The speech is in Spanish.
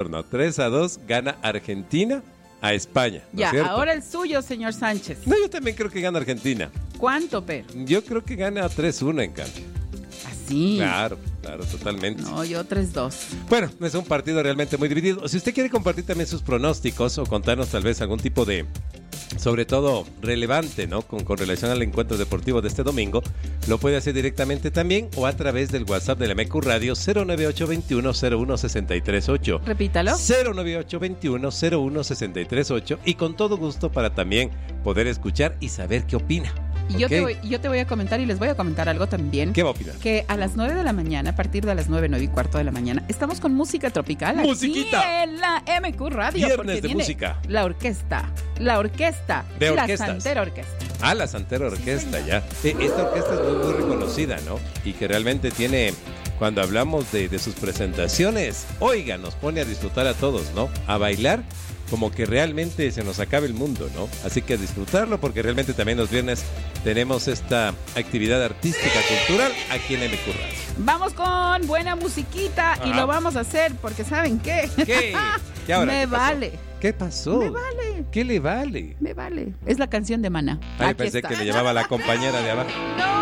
no. 3-2 gana Argentina a España, ¿no Ya, es cierto? ahora el suyo, señor Sánchez. No, yo también creo que gana Argentina. ¿Cuánto, Per? Yo creo que gana 3-1 en cambio. Así. Claro, totalmente. No, yo 3-2. Bueno, es un partido realmente muy dividido. Si usted quiere compartir también sus pronósticos o contarnos tal vez algún tipo de, sobre todo relevante, ¿no? Con relación al encuentro deportivo de este domingo, lo puede hacer directamente también o a través del WhatsApp de la MQ Radio 098-21-01-638. Repítalo. 098-21-01-638 y con todo gusto para también poder escuchar y saber qué opina. Y ¿Okay? yo te voy a comentar y les voy a comentar algo también. ¿Qué va a opinar? Que a las 9 de la mañana, a partir de las 9:15 de la mañana, estamos con música tropical. ¡Musiquita! Aquí en la MQ Radio. Viernes porque de viene música. La orquesta. De La orquestas. Santera Orquesta. Ah, la Santera Orquesta, ya. Esta orquesta es muy reconocida, ¿no? Y que realmente tiene, cuando hablamos de sus presentaciones, oiga, nos pone a disfrutar a todos, ¿no? A bailar como que realmente se nos acabe el mundo, ¿no? Así que a disfrutarlo porque realmente también los viernes tenemos esta actividad artística, cultural aquí en MQ Radio. Vamos con buena musiquita y lo vamos a hacer porque ¿saben qué? ¿Qué? ¿Qué ahora? Me ¿Qué pasó? vale. ¿Qué pasó? Me vale. ¿Qué le vale? Me vale. Es la canción de Maná. Ay, Aquí pensé está. que le llamaba la compañera de abajo. No.